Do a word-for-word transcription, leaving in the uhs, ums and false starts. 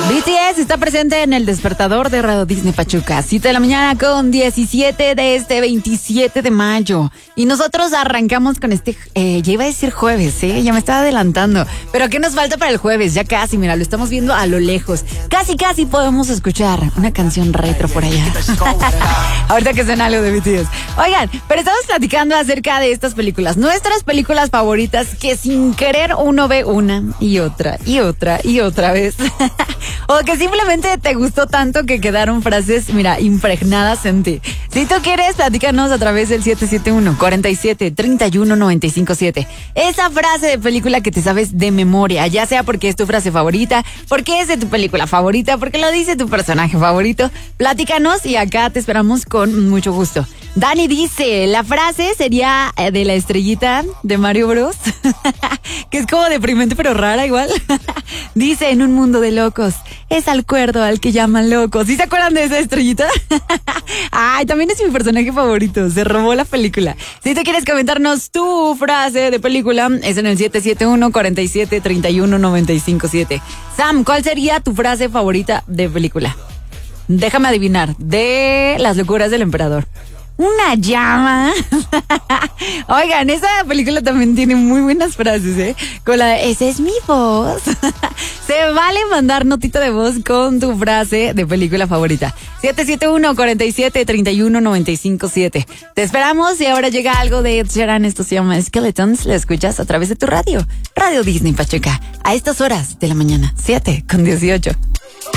B T S está presente en el despertador de Radio Disney Pachuca. siete de la mañana con diecisiete de este veintisiete de mayo. Y nosotros arrancamos con este, eh, ya iba a decir jueves, ¿eh? Ya me estaba adelantando. Pero ¿qué nos falta para el jueves? Ya casi, mira, lo estamos viendo a lo lejos. Casi, casi podemos escuchar una canción retro por allá. Ahorita que suena algo de B T S. Oigan, pero estamos platicando acerca de estas películas. Nuestras películas favoritas que sin querer uno ve una y otra y otra y otra vez. O que simplemente te gustó tanto que quedaron frases, mira, impregnadas en ti. Si tú quieres, platícanos a través del siete siete uno, cuatro siete, tres uno nueve cinco siete. Esa frase de película que te sabes de memoria, ya sea porque es tu frase favorita, porque es de tu película favorita, porque lo dice tu personaje favorito, platícanos y acá te esperamos con mucho gusto. Dani dice, la frase sería de la estrellita de Mario Bros. Que es como deprimente pero rara igual. Dice, en un mundo de locos, es al cuerdo al que llaman locos. ¿Sí se acuerdan de esa estrellita? Ay, también es mi personaje favorito, se robó la película. Si te quieres comentarnos tu frase de película, es en el siete siete uno, cuatro siete, tres uno nueve cinco siete. Sam, ¿cuál sería tu frase favorita de película? Déjame adivinar, de Las locuras del emperador. Una llama. Oigan, esa película también tiene muy buenas frases, ¿eh? Con la de, esa es mi voz. Se vale mandar notita de voz con tu frase de película favorita. siete siete uno, cuatro siete, tres uno nueve cinco siete. Te esperamos y ahora llega algo de Ed Sheeran. Esto se llama Skeletons. Lo escuchas a través de tu radio. Radio Disney Pachuca. A estas horas de la mañana. siete con dieciocho.